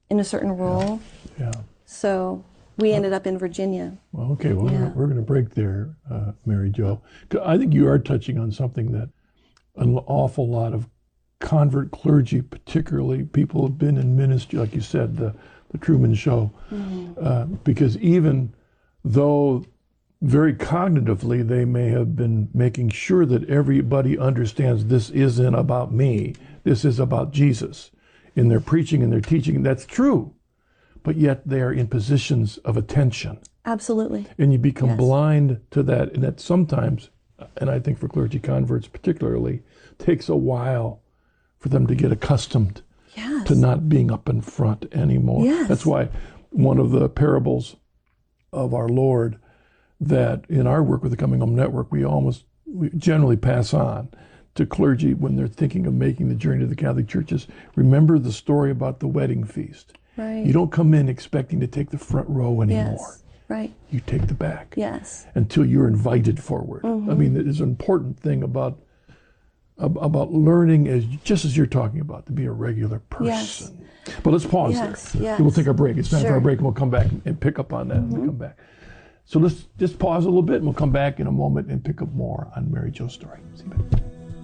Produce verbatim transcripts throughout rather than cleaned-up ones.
in a certain role. Yeah. So we ended up in Virginia. Well, okay, well, Yeah. we're going to break there, uh, Mary Jo. 'Cause I think you are touching on something that an awful lot of convert clergy, particularly people who have been in ministry, like you said, the, the Truman Show, Mm-hmm. uh, because even though very cognitively they may have been making sure that everybody understands this isn't about me, this is about Jesus, in their preaching and their teaching, that's true, but yet they are in positions of attention. Absolutely. And you become Yes. blind to that, and that sometimes, and I think for clergy converts particularly, takes a while for them to get accustomed Yes. to not being up in front anymore. Yes. That's why one of the parables of our Lord that in our work with the Coming Home Network, we almost, we generally pass on to clergy when they're thinking of making the journey to the Catholic churches. Remember the story about the wedding feast. Right. You don't come in expecting to take the front row anymore. Yes. Right. You take the back. Yes. Until you're invited forward. Mm-hmm. I mean, there's an important thing about about learning, as just as you're talking about, to be a regular person. Yes. But let's pause Yes, there. yes. We'll take our break. It's time for Sure. our break, and we'll come back and pick up on that Mm-hmm. when we come back. So let's just pause a little bit, and we'll come back in a moment and pick up more on Mary Jo's story. See you back.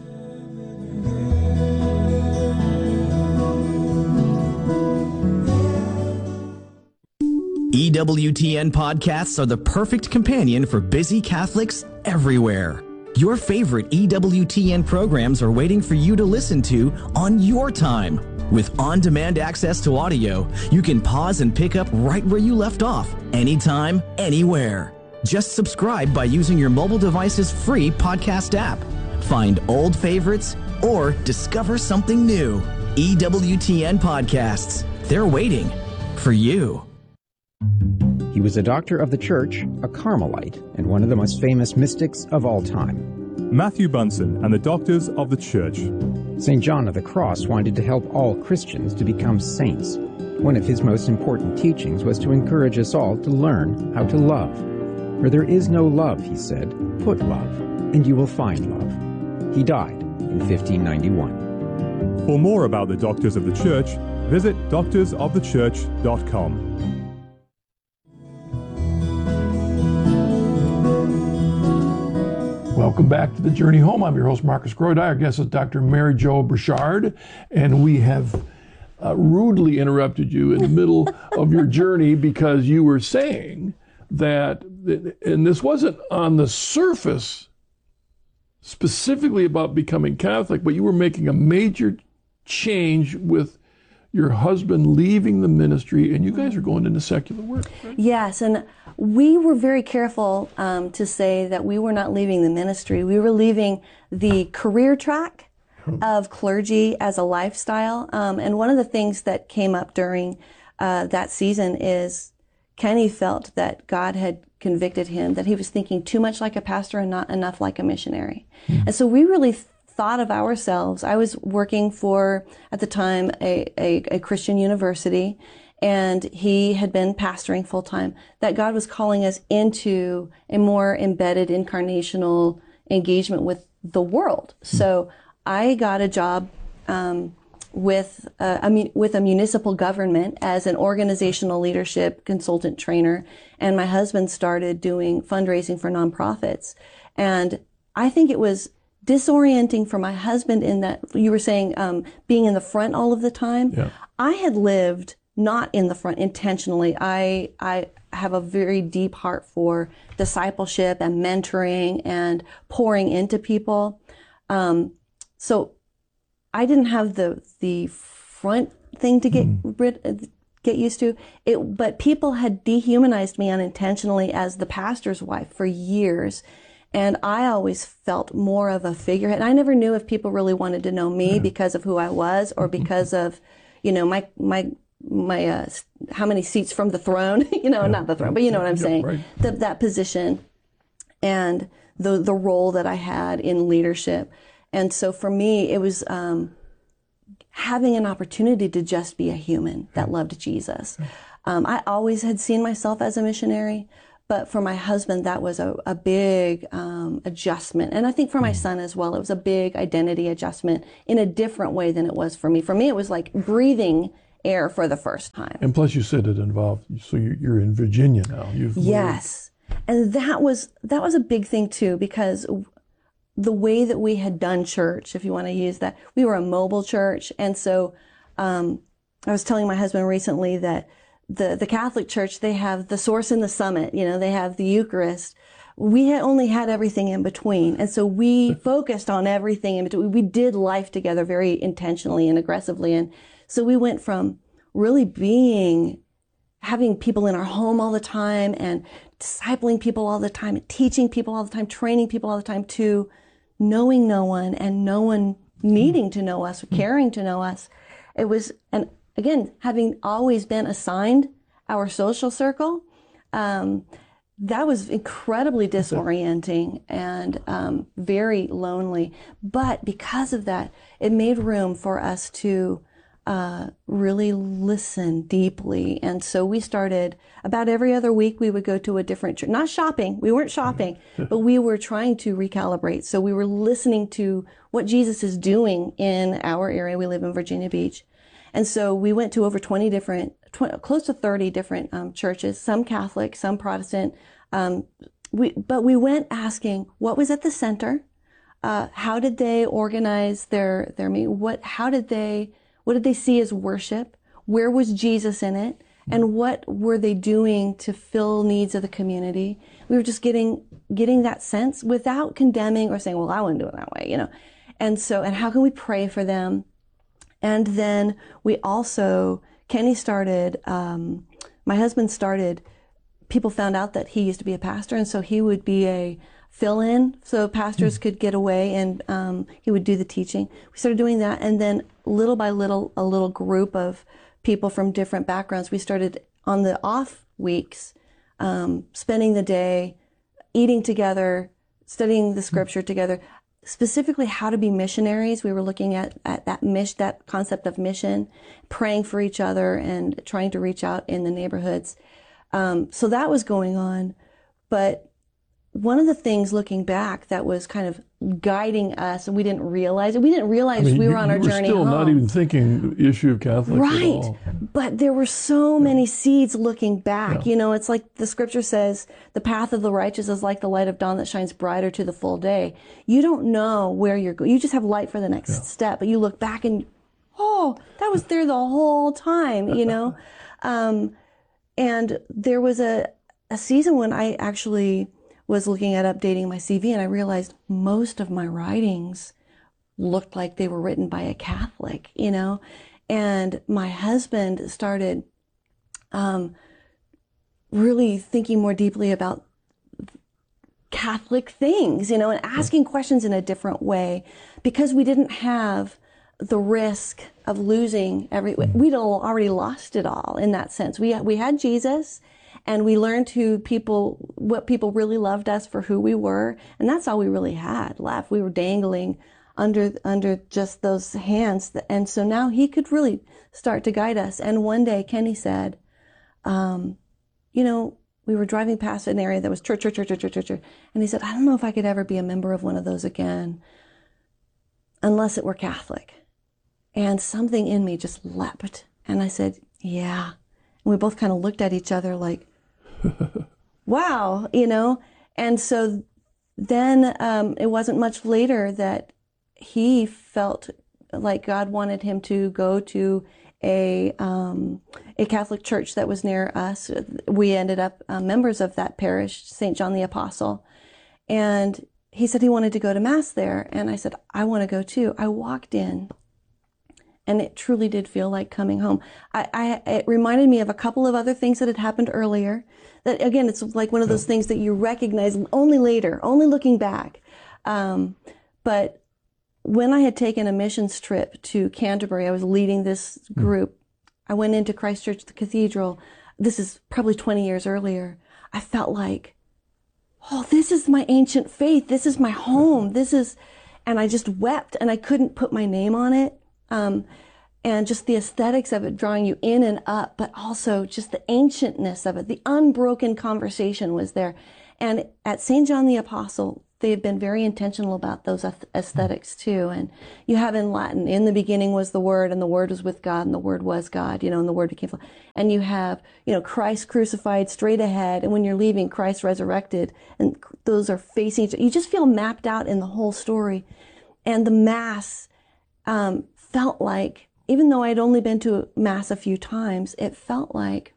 E W T N podcasts are the perfect companion for busy Catholics everywhere. Your favorite E W T N programs are waiting for you to listen to on your time. With on-demand access to audio, you can pause and pick up right where you left off, anytime, anywhere. Just subscribe by using your mobile device's free podcast app. Find old favorites or discover something new. E W T N podcasts. They're waiting for you. He was a doctor of the church, a Carmelite, and one of the most famous mystics of all time. Matthew Bunson and the Doctors of the Church. Saint John of the Cross wanted to help all Christians to become saints. One of his most important teachings was to encourage us all to learn how to love. Where there is no love, he said, put love, and you will find love. He died in fifteen ninety-one. For more about the Doctors of the Church, visit doctors of the church dot com. Welcome back to The Journey Home. I'm your host, Marcus Grody. Our guest is Doctor Mary Jo Burchard, and we have uh, rudely interrupted you in the middle of your journey because you were saying that, and this wasn't on the surface specifically about becoming Catholic, but you were making a major change with your husband leaving the ministry, and you guys are going into secular work, right? Yes, and we were very careful um, to say that we were not leaving the ministry. We were leaving the career track of clergy as a lifestyle. Um, and one of the things that came up during uh, that season is Kenny felt that God had convicted him, that he was thinking too much like a pastor and not enough like a missionary. Mm. And so we really th- thought of ourselves. I was working for, at the time, a, a, a Christian university, and he had been pastoring full time, that God was calling us into a more embedded incarnational engagement with the world. Mm. So I got a job um, with uh, a, with a municipal government as an organizational leadership consultant trainer, and my husband started doing fundraising for nonprofits. And I think it was disorienting for my husband in that you were saying um, being in the front all of the time. Yeah. I had lived not in the front intentionally. I I have a very deep heart for discipleship and mentoring and pouring into people. Um, so I didn't have the the front thing to get mm. rid get used to it, but people had dehumanized me unintentionally as the pastor's wife for years. And I always felt more of a figurehead. And I never knew if people really wanted to know me yeah. because of who I was, or because of, you know, my my my uh, how many seats from the throne. you know, yeah. not the throne, but you know what I'm yeah, saying. Right. The, that position and the the role that I had in leadership. And so for me, it was um, having an opportunity to just be a human that loved Jesus. Um, I always had seen myself as a missionary. But for my husband, that was a, a big um, adjustment. And I think for my son as well, it was a big identity adjustment in a different way than it was for me. For me, it was like breathing air for the first time. And plus you said it involved, so you're, you're in Virginia now. You've Yes. And that was, that was a big thing too, because the way that we had done church, if you want to use that, we were a mobile church. And so, um, I was telling my husband recently that the, the Catholic Church, they have the source and the summit, you know, they have the Eucharist. We had only had everything in between. And so we focused on everything in between. We did life together very intentionally and aggressively. And so we went from really being, having people in our home all the time and discipling people all the time, and teaching people all the time, training people all the time, to knowing no one and no one needing to know us or caring to know us. It was, and again, having always been assigned our social circle, um, that was incredibly disorienting and um, very lonely. But because of that, it made room for us to uh, really listen deeply. And so we started, about every other week, we would go to a different church. Not shopping. We weren't shopping, but we were trying to recalibrate. So we were listening to what Jesus is doing in our area. We live in Virginia Beach. And so we went to over twenty different, twenty, close to thirty different um, churches, some Catholic, some Protestant. Um, we, but we went asking what was at the center, uh, how did they organize their their meeting, what, how did they, what did they see as worship, where was Jesus in it, and what were they doing to fill needs of the community. We were just getting getting that sense without condemning or saying, well, I wouldn't do it that way, you know. And so, and how can we pray for them? And then we also, Kenny started, um, my husband started, people found out that he used to be a pastor, and so he would be a fill-in, so pastors could get away, and um, he would do the teaching. We started doing that, and then little by little, a little group of people from different backgrounds, we started on the off weeks, um, spending the day, eating together, studying the scripture together. Specifically how to be missionaries. We were looking at, at that mission, that concept of mission, praying for each other and trying to reach out in the neighborhoods. Um, so that was going on. But one of the things looking back that was kind of guiding us, and we didn't realize it, we didn't realize I mean, we you, were on you our were journey still home. not even thinking the issue of Catholics right. at all. But there were so many seeds looking back. Yeah. You know, it's like the scripture says, the path of the righteous is like the light of dawn that shines brighter to the full day. You don't know where you're going. You just have light for the next yeah. step, but you look back and, oh, that was there the whole time, you know? um, and there was a, a season when I actually was looking at updating my C V, and I realized most of my writings looked like they were written by a Catholic, you know? And my husband started um, really thinking more deeply about Catholic things, you know, and asking questions in a different way, because we didn't have the risk of losing every, we'd all already lost it all in that sense. We, we had Jesus, and we learned who people, what people really loved us for who we were. And that's all we really had left. We were dangling under, under just those hands. And so now he could really start to guide us. And one day Kenny said, um, you know, we were driving past an area that was church, church, church, church, church, church. And he said, I don't know if I could ever be a member of one of those again, unless it were Catholic. And something in me just leapt. And I said, yeah. And we both kind of looked at each other like, wow, you know? And so then um, it wasn't much later that he felt like God wanted him to go to a um, a Catholic church that was near us. We ended up uh, members of that parish, Saint John the Apostle. And he said he wanted to go to Mass there. And I said, I want to go too. I walked in, and it truly did feel like coming home. I, I, it reminded me of a couple of other things that had happened earlier. That, again, it's like one of those things that you recognize only later, only looking back. Um, but when I had taken a missions trip to Canterbury, I was leading this group. I went into Christ Church, the cathedral. This is probably twenty years earlier. I felt like, oh, this is my ancient faith. This is my home. This is, and I just wept, and I couldn't put my name on it. Um, and just the aesthetics of it drawing you in and up, but also just the ancientness of it. The unbroken conversation was there. And at Saint John the Apostle, they've been very intentional about those aesthetics too. And you have in Latin, in the beginning was the Word, and the Word was with God, and the Word was God, you know, and the Word became flesh. And you have, you know, Christ crucified straight ahead, and when you're leaving, Christ resurrected, and those are facing each other. You just feel mapped out in the whole story. And the Mass um, felt like, even though I'd only been to Mass a few times, it felt like,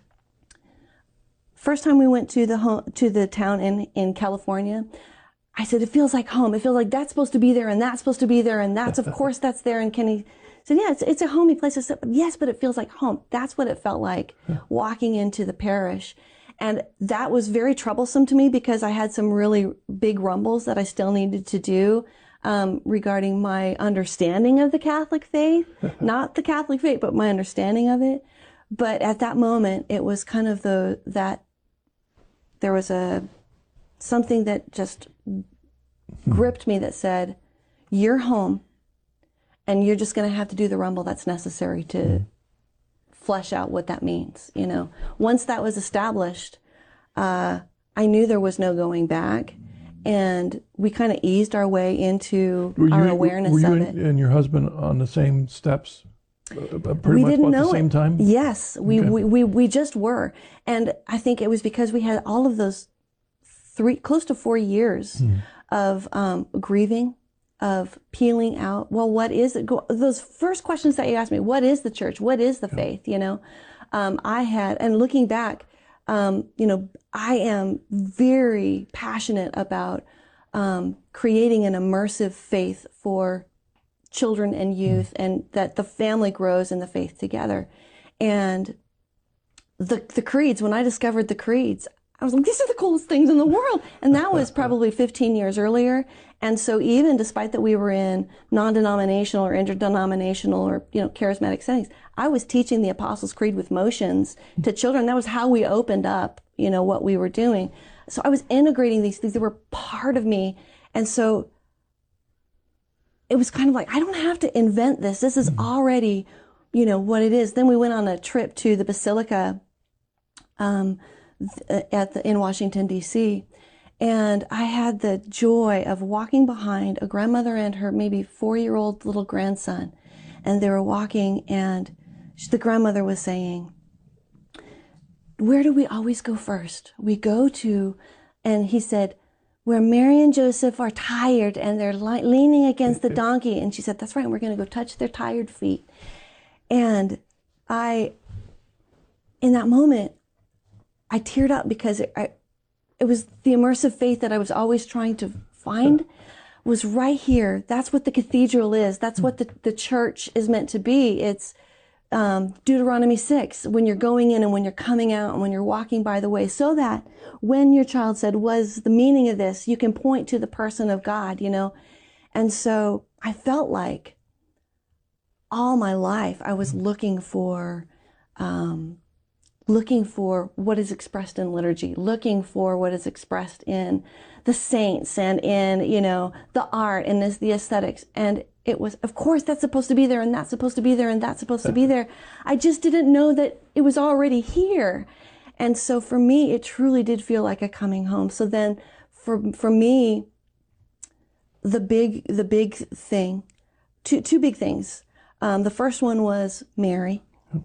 first time we went to the home, to the town in, in California, I said, it feels like home. It feels like that's supposed to be there, and that's supposed to be there, and that's, of course, that's there. And Kenny said, yeah, it's, it's a homey place. I said, yes, but it feels like home. That's what it felt like walking into the parish. And that was very troublesome to me because I had some really big rumbles that I still needed to do um, regarding my understanding of the Catholic faith. Not the Catholic faith, but my understanding of it. But at that moment, it was kind of the, that there was a, something that just gripped me that said, you're home, and you're just going to have to do the rumble that's necessary to flesh out what that means, you know. Once that was established, uh, I knew there was no going back, and we kind of eased our way into were our you, awareness were you of and, it. and your husband on the same steps? Uh, pretty we much didn't about know the same it. time? Yes, we, Okay. we, we, we just were. And I think it was because we had all of those three, close to four years Hmm. of um, grieving, of peeling out, well, what is it? Go, those first questions that you asked me, what is the church? What is the yeah. faith? You know, um, I had, and looking back, um, you know, I am very passionate about um, creating an immersive faith for children and youth, mm. and that the family grows in the faith together. And the the creeds, when I discovered the creeds, I was like, these are the coolest things in the world. And that was probably fifteen years earlier. And so even despite that we were in non-denominational or interdenominational or, you know, charismatic settings, I was teaching the Apostles' Creed with motions to children. That was how we opened up, you know, what we were doing. So I was integrating these things that were part of me. And so it was kind of like, I don't have to invent this. This is already, you know, what it is. Then we went on a trip to the Basilica um, at the, in Washington, D C, and I had the joy of walking behind a grandmother and her maybe four-year-old little grandson. And they were walking, and the grandmother was saying, where do we always go first? We go to, and he said, where Mary and Joseph are tired and they're li- leaning against the donkey. And she said, that's right, we're going to go touch their tired feet. And I, in that moment, I teared up because it, I, it was the immersive faith that I was always trying to find was right here. That's what the cathedral is. That's what the, the church is meant to be. It's um, Deuteronomy six, when you're going in and when you're coming out and when you're walking by the way, so that when your child said, was the meaning of this, you can point to the person of God, you know. And so I felt like all my life I was looking for um, looking for what is expressed in liturgy, looking for what is expressed in the saints and in, you know, the art and this, the aesthetics. And it was, of course, that's supposed to be there, and that's supposed to be there, and that's supposed to be there. I just didn't know that it was already here. And so for me, it truly did feel like a coming home. So then for, for me, the big, the big thing, two, two big things. Um, the first one was Mary.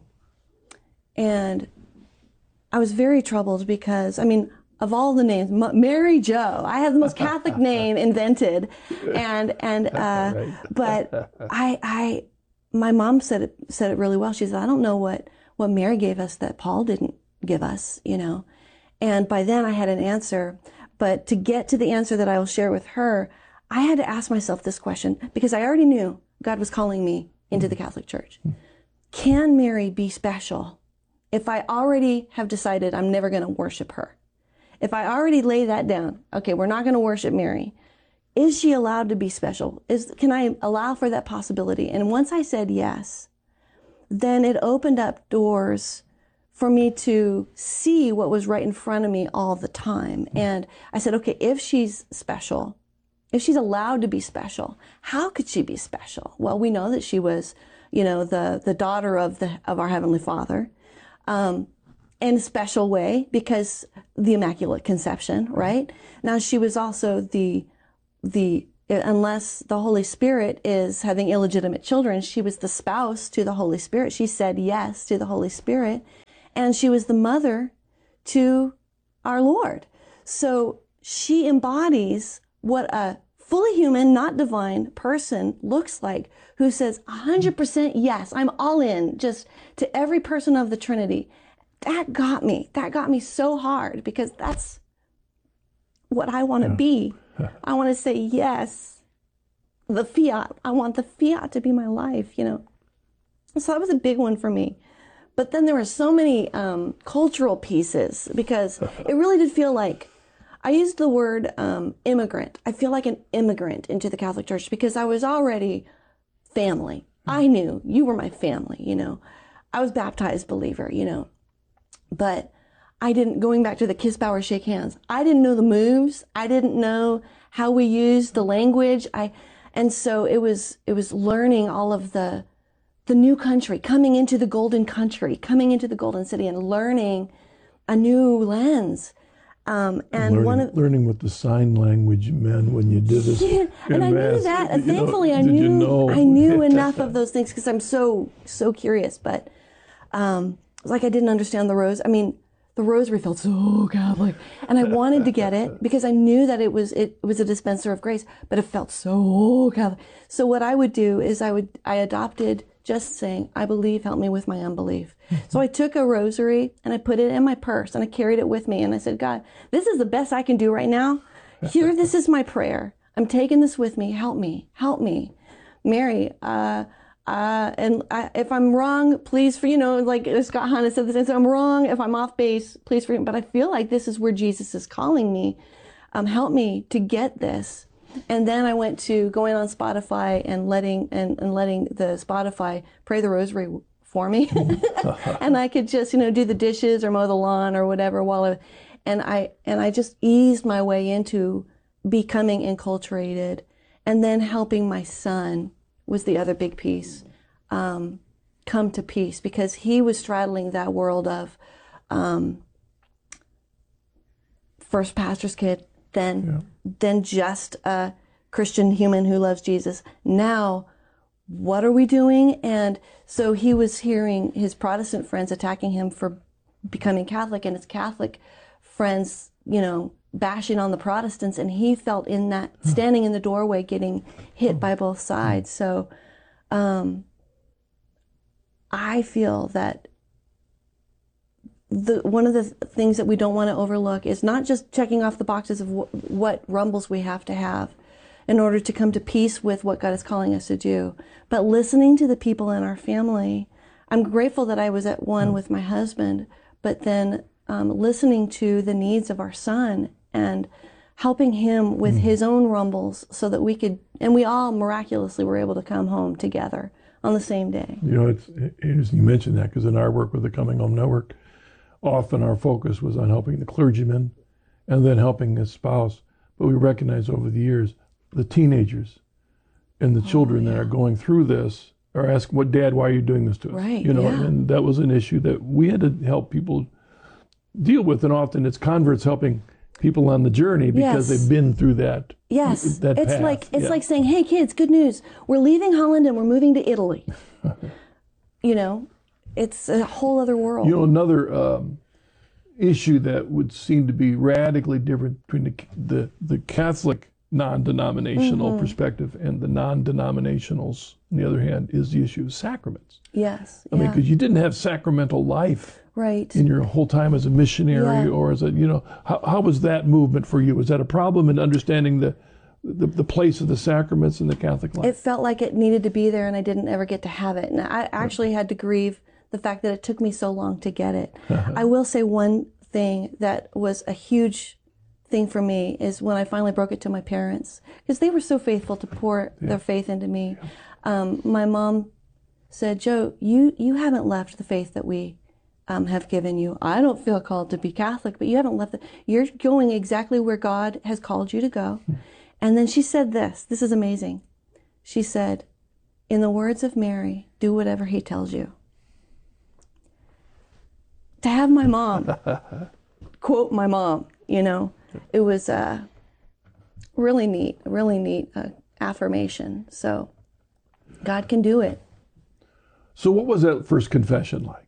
And I was very troubled because, I mean, of all the names, M- Mary Jo, I have the most Catholic name invented. And, and, uh, right. but I, I, my mom said it, said it really well. She said, I don't know what, what Mary gave us that Paul didn't give us, you know. And by then I had an answer. But to get to the answer that I will share with her, I had to ask myself this question because I already knew God was calling me into the Catholic Church. Can Mary be special if I already have decided I'm never going to worship her? If I already lay that down, okay, we're not going to worship Mary. Is she allowed to be special? Is, can I allow for that possibility? And once I said yes, then it opened up doors for me to see what was right in front of me all the time. And I said, okay, if she's special, if she's allowed to be special, how could she be special? Well, we know that she was, you know, the, the daughter of the, of our Heavenly Father. Um, in a special way because the Immaculate Conception, right? Now she was also the, the, unless the Holy Spirit is having illegitimate children, she was the spouse to the Holy Spirit. She said yes to the Holy Spirit, and she was the mother to our Lord. So she embodies what a fully human, not divine person looks like, who says one hundred percent yes, I'm all in, just to every person of the Trinity. That got me. That got me so hard because that's what I want to be. I want to say yes. The fiat. I want the fiat to be my life, you know. So that was a big one for me. But then there were so many um, cultural pieces because it really did feel like, I used the word um, immigrant. I feel like an immigrant into the Catholic Church because I was already family. I knew you were my family, you know. I was baptized believer, you know. But I didn't, going back to the kiss, bow, or shake hands, I didn't know the moves. I didn't know how we used the language. I, and so it was, it was learning all of the, the new country, coming into the golden country, coming into the golden city and learning a new lens. Um, and learning, one of learning what the sign language meant when you did it. Yeah, and I mass. knew that. And You know, thankfully, I did knew you know? I knew enough of those things because I'm so so curious. But um, it's like I didn't understand the rose. I mean, the rosary felt so Catholic, and I wanted to get it because I knew that it was it was a dispenser of grace, but it felt so Catholic. So what I would do is I would I adopted just saying, I believe, help me with my unbelief. So I took a rosary and I put it in my purse and I carried it with me and I said, God, this is the best I can do right now. Here, this is my prayer. I'm taking this with me. Help me. Help me. Mary, uh, uh, and I, if I'm wrong, please, for, you know, like Scott Hahn said this, if I'm wrong, if I'm off base, please forgive me. But I feel like this is where Jesus is calling me. Um, help me to get this. And then I went to going on Spotify and letting and, and letting the Spotify pray the rosary for me. And I could just, you know, do the dishes or mow the lawn or whatever while I, and I and I just eased my way into becoming enculturated. And then helping my son was the other big piece, um, come to peace, because he was straddling that world of um, first pastor's kid, then yeah. then just a Christian human who loves Jesus. Now, what are we doing? And so he was hearing his Protestant friends attacking him for becoming Catholic, and his Catholic friends, you know, bashing on the Protestants, and he felt in that, standing in the doorway, getting hit by both sides. So um, I feel that The, one of the th- things that we don't want to overlook is not just checking off the boxes of w- what rumbles we have to have in order to come to peace with what God is calling us to do, but listening to the people in our family. I'm grateful that I was at one with my husband, but then um, listening to the needs of our son and helping him with mm. his own rumbles so that we could, and we all miraculously were able to come home together on the same day. You know, it's interesting you mentioned that, because in our work with the Coming Home Network, often our focus was on helping the clergyman and then helping his spouse. But we recognize over the years, the teenagers and the oh, children yeah. that are going through this are asking, "What, Dad, why are you doing this to us?" Right, you know, yeah. and that was an issue that we had to help people deal with. And often it's converts helping people on the journey because yes. they've been through that. Yes, that it's path. like it's yeah. like saying, "Hey kids, good news. We're leaving Holland and we're moving to Italy." You know, it's a whole other world. You know, another um, issue that would seem to be radically different between the the, the Catholic non-denominational mm-hmm. perspective and the non-denominationals, on the other hand, is the issue of sacraments. Yes. I yeah. mean, because you didn't have sacramental life right. in your whole time as a missionary yeah. or as a, you know, how, how was that movement for you? Was that a problem in understanding the, the the place of the sacraments in the Catholic life? It felt like it needed to be there and I didn't ever get to have it. And I actually had to grieve the fact that it took me so long to get it. I will say one thing that was a huge thing for me is when I finally broke it to my parents, because they were so faithful to pour yeah. their faith into me. Yeah. Um, my mom said, "Joe, you, you haven't left the faith that we um, have given you. I don't feel called to be Catholic, but you haven't left it. You're going exactly where God has called you to go." Hmm. And then she said this, this is amazing. She said, "In the words of Mary, do whatever he tells you." to have my mom quote my mom, you know, it was uh, really neat, really neat uh, affirmation. So God can do it. So what was that first confession like?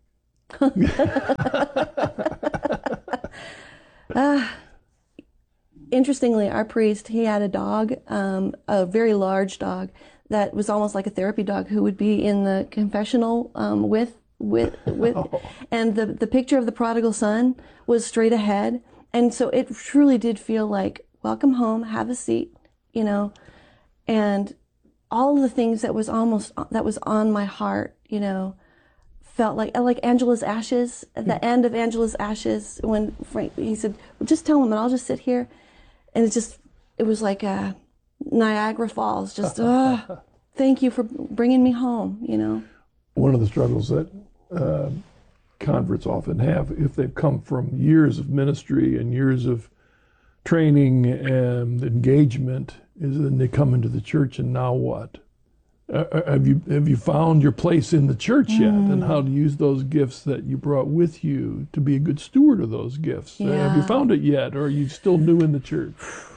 uh, interestingly, our priest, he had a dog, um, a very large dog that was almost like a therapy dog who would be in the confessional um, with with with Oh. and the the picture of the prodigal son was straight ahead, and so it truly did feel like welcome home, have a seat, you know, and all the things that was almost that was on my heart, you know, felt like like Angela's Ashes, at the end of Angela's Ashes, when Frank, he said, well, just tell him and I'll just sit here, and it just it was like a Niagara Falls, just oh, thank you for bringing me home, you know. One of the struggles that uh, converts often have, if they've come from years of ministry and years of training and engagement, is then they come into the church and now what? Uh, have you have you found your place in the church yet, mm. and how to use those gifts that you brought with you to be a good steward of those gifts? Yeah. Uh, have you found it yet, or are you still new in the church?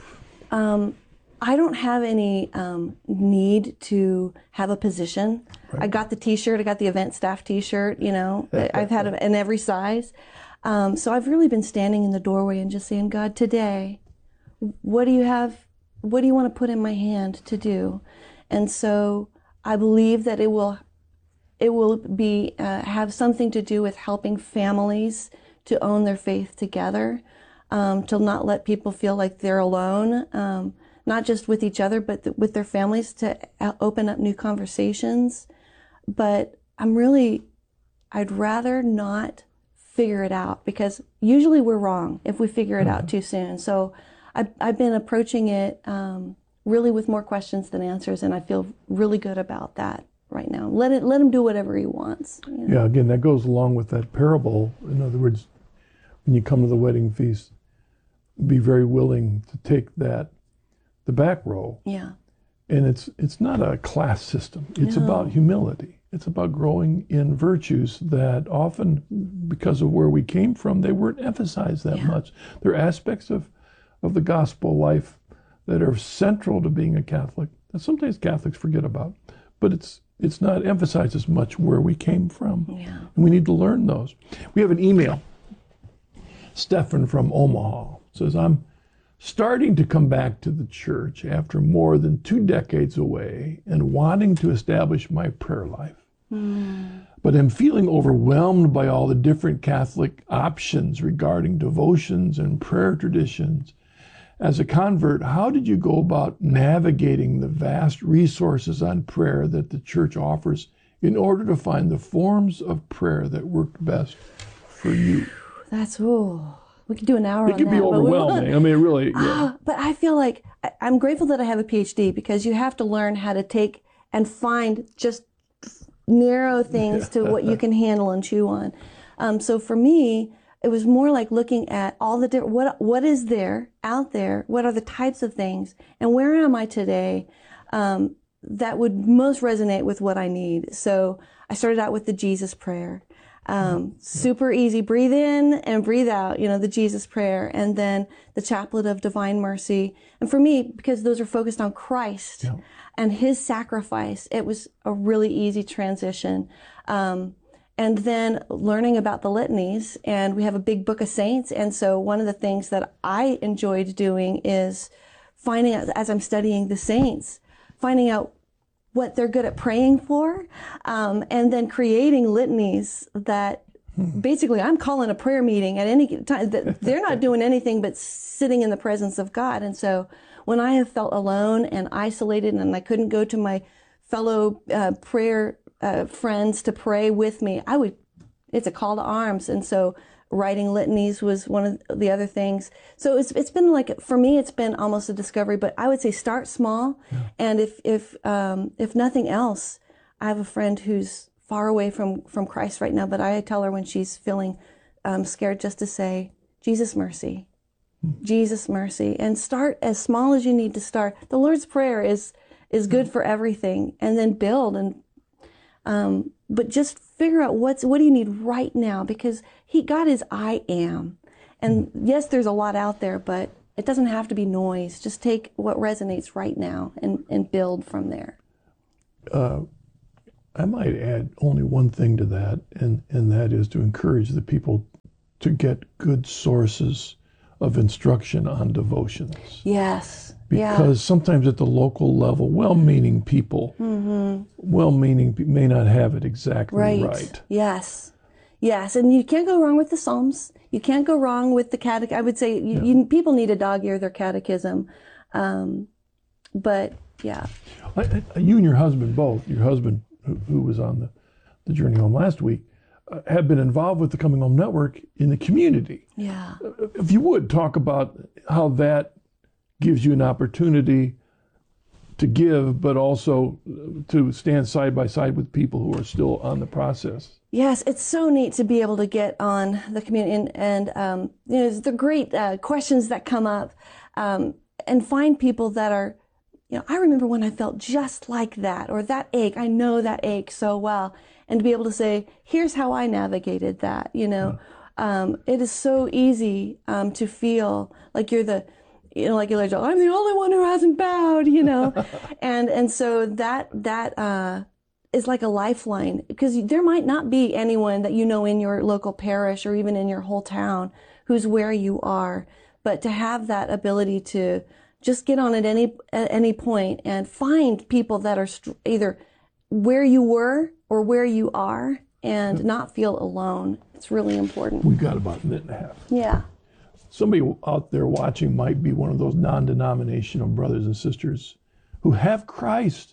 Um, I don't have any um, need to have a position. Right. I got the T-shirt. I got the event staff T-shirt. You know, I've had it in every size. Um, so I've really been standing in the doorway and just saying, God, today, what do you have? What do you want to put in my hand to do? And so I believe that it will, it will be uh, have something to do with helping families to own their faith together, um, to not let people feel like they're alone. Um, not just with each other, but th- with their families, to open up new conversations. But I'm really, I'd rather not figure it out, because usually we're wrong if we figure it mm-hmm. out too soon. So I've, I've been approaching it um, really with more questions than answers, and I feel really good about that right now. Let it, let him do whatever he wants. You know? Yeah, again, that goes along with that parable. In other words, when you come to the wedding feast, be very willing to take that the back row. Yeah. And it's it's not a class system. It's No. about humility. It's about growing in virtues that often, because of where we came from, they weren't emphasized that Yeah. much. There are aspects of, of the gospel life that are central to being a Catholic that sometimes Catholics forget about. But it's it's not emphasized as much where we came from. Yeah. And we need to learn those. We have an email. Stefan from Omaha says, I'm starting to come back to the church after more than two decades away and wanting to establish my prayer life. Mm. But I'm feeling overwhelmed by all the different Catholic options regarding devotions and prayer traditions. As a convert, how did you go about navigating the vast resources on prayer that the church offers in order to find the forms of prayer that worked best for you? That's, ooh. We could do an hour it on can that. Be overwhelming. I mean, really. Yeah. But I feel like I, I'm grateful that I have a P H D, because you have to learn how to take and find just narrow things to what you can handle and chew on. Um, so for me, it was more like looking at all the different, what what is there out there? What are the types of things? And where am I today um, that would most resonate with what I need? So I started out with the Jesus prayer. Um, super easy. Breathe in and breathe out, you know, the Jesus prayer, and then the Chaplet of Divine Mercy. And for me, because those are focused on Christ yeah. and his sacrifice, it was a really easy transition. Um, and then learning about the litanies, and we have a big book of saints. And so one of the things that I enjoyed doing is finding out, as I'm studying the saints, finding out what they're good at praying for, um, and then creating litanies that basically I'm calling a prayer meeting at any time. They're not doing anything but sitting in the presence of God. And so when I have felt alone and isolated and I couldn't go to my fellow uh, prayer uh, friends to pray with me, I would, it's a call to arms. And so writing litanies was one of the other things. So it's it's been like, for me, it's been almost a discovery, but I would say start small. Yeah. And if, if, um, if nothing else, I have a friend who's far away from, from Christ right now, but I tell her when she's feeling um, scared just to say, Jesus mercy, mm-hmm. Jesus mercy, and start as small as you need to start. The Lord's Prayer is, is good for everything, and then build and, um, but just figure out what's what do you need right now, because he God is I am. And yes, there's a lot out there, but it doesn't have to be noise. Just take what resonates right now and, and build from there. Uh, I might add only one thing to that, and, and that is to encourage the people to get good sources of instruction on devotions. Yes. Because yeah. sometimes at the local level, well-meaning people, mm-hmm. well-meaning may not have it exactly right. right. Yes. Yes, and you can't go wrong with the Psalms. You can't go wrong with the catech. I would say you, yeah. you, people need to dog-ear their catechism. Um, but, yeah. I, I, you and your husband both, your husband, who, who was on the, the Journey Home last week, uh, have been involved with the Coming Home Network in the community. Yeah. Uh, if you would, talk about how that gives you an opportunity to give, but also to stand side by side with people who are still on the process. Yes, it's so neat to be able to get on the community and, and um, you know, the great uh, questions that come up um, and find people that are, you know, I remember when I felt just like that, or that ache, I know that ache so well, and to be able to say, here's how I navigated that, you know. Yeah. Um, it is so easy um, to feel like you're the, you know, like Elijah, I'm the only one who hasn't bowed, you know. and and so that, that uh, is like a lifeline, because there might not be anyone that you know in your local parish or even in your whole town who's where you are. But to have that ability to just get on at any at any point and find people that are st- either where you were or where you are, and not feel alone. It's really important. We've got about a minute and a half. Yeah. Somebody out there watching might be one of those non-denominational brothers and sisters who have Christ.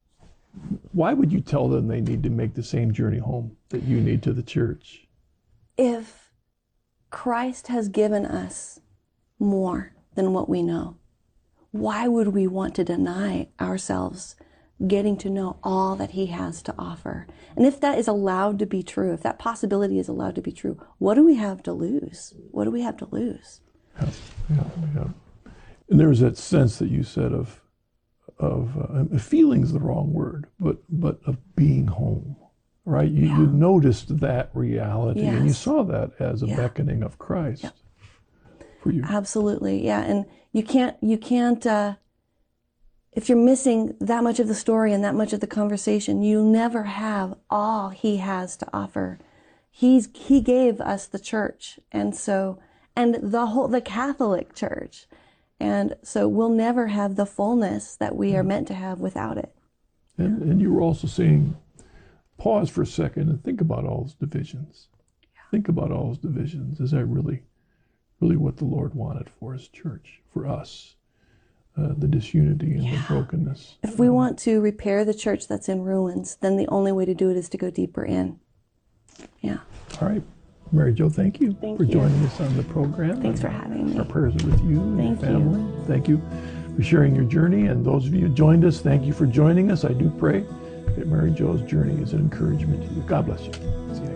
Why would you tell them they need to make the same journey home that you need to the church? If Christ has given us more than what we know, why would we want to deny ourselves getting to know all that he has to offer? And if that is allowed to be true, if that possibility is allowed to be true, what do we have to lose? What do we have to lose? Yeah, yeah, yeah. And there was that sense that you said of, of uh, feeling's the wrong word, but but of being home, right? You, yeah. you noticed that reality, yes. and you saw that as a yeah. beckoning of Christ yep. for you. Absolutely, yeah. And you can't you can't. Uh, If you're missing that much of the story and that much of the conversation, you'll never have all he has to offer. He's, he gave us the church, and so, and the whole, the Catholic Church. And so we'll never have the fullness that we are meant to have without it. And, and you were also saying, pause for a second and think about all those divisions. Yeah. Think about all those divisions. Is that really, really what the Lord wanted for his church, for us? Uh, the disunity and yeah. the brokenness. If we um, want to repair the church that's in ruins, then the only way to do it is to go deeper in. Yeah. All right. Mary Jo, thank you thank for you. joining us on the program. Thanks for having me. Our prayers are with you and thank your family. You. Thank you for sharing your journey. And those of you who joined us, thank you for joining us. I do pray that Mary Jo's journey is an encouragement to you. God bless you. See you.